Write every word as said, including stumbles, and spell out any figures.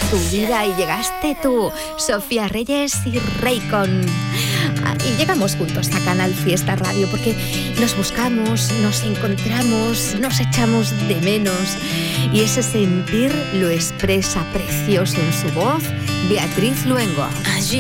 tu vida y llegaste tú, Sofía Reyes y Raycon. Y llegamos juntos a Canal Fiesta Radio porque nos buscamos, nos encontramos, nos echamos de menos. Y ese sentir lo expresa precioso en su voz Beatriz Luengo.